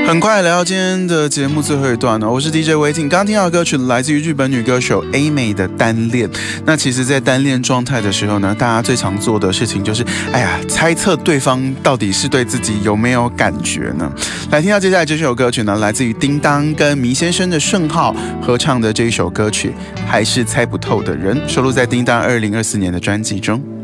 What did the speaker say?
很快来到今天的节目最后一段我是 DJ 维挺。刚刚听到的歌曲来自于日本女歌手 A 美的单恋。那其实在单恋状态的时候呢，大家最常做的事情就是猜测对方到底是对自己有没有感觉呢。来听到接下来这首歌曲呢，来自于叮当跟迷先生的顺浩合唱的这一首歌曲还是猜不透的人，收录在叮当2024年的专辑中。